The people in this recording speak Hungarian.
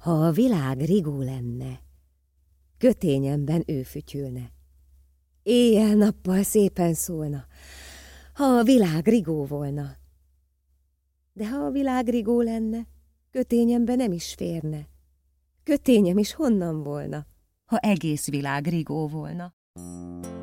Ha a világ rigó lenne, kötényemben ő fütyülne. Éjjel-nappal szépen szólna, ha a világ rigó volna. De ha a világ rigó lenne, kötényemben nem is férne. Kötényem is honnan volna, ha egész világ rigó volna?